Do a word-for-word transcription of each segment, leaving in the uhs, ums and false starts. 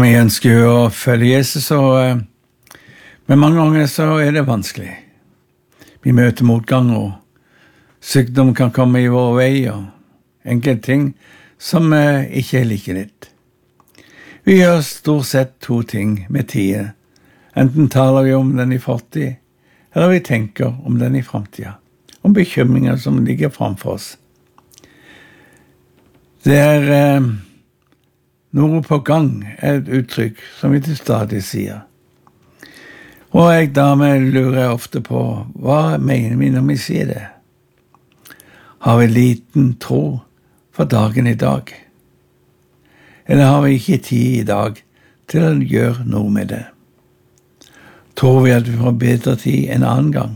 Vi ønsker jo å følge Jesus, og, men mange ganger så er det vanskelig. Vi møter motgang, og sykdom kan komme i vår vei, og enkelte ting som ikke er like litt. Vi gjør stort sett to ting med tiden. Enten taler vi om den i fortid, eller vi tenker om den i fremtiden, om bekymringer som ligger framfor oss. Det er eh, noe på gang, er et uttrykk som vi til stadig sier. Og jeg dermed lurer ofte på, hva mener vi når vi sier det? Har vi liten tro for dagen i dag? Eller har vi ikke tid i dag til å gjøre noe med det? Tror vi at vi får bedre tid en annen gang?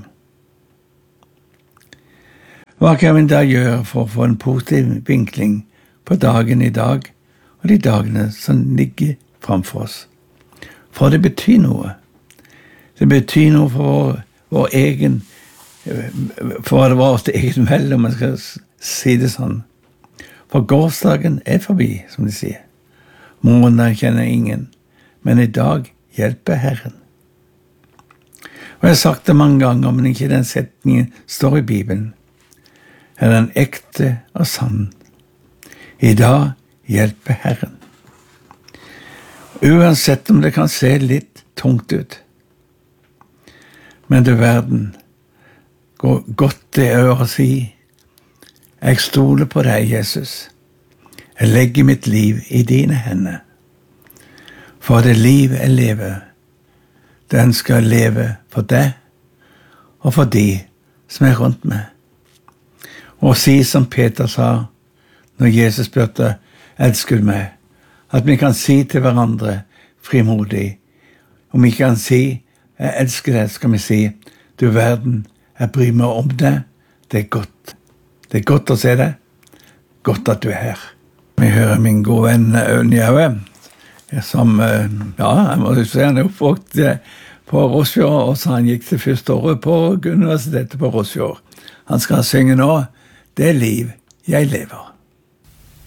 Hva kan vi da gjøre for å få en positiv vinkling på dagen i dag og de dagene som ligger framfor oss? For det betyr noe. Det betyr noe for vår, vår egen, for vårt egen vel, om man skal si det sånn. For gårsdagen er forbi, som de sier. Morgenen kjenner ingen, men i dag hjelper Herren. Og jeg har sagt det mange ganger, men ikke den setningen står i Bibelen. Er den ekte og sann. I dag hjelper Herren. Uansett om det kan se litt tungt ut. Men du verden, går godt det er å si, jeg stoler på deg, Jesus. Jeg legger mitt liv i dine hender. For det liv jeg lever, den skal jeg leve for deg og for de som er rundt meg. Og si som Peter sa, når Jesus spurte, elsker du meg? At vi kan si til hverandre frimodig. Om vi kan si, jeg elsker deg, skal vi si, du verden, jeg bryr meg om deg. Det er godt. Det er godt å se deg. Godt at du er her. Vi hører min gode venn Øyne Jaue, som, ja, jeg må si han er oppvåkt på Rosfjord, og så han gikk til første året på universitetet på Rosfjord. Han skal synge nå, det er liv jeg lever.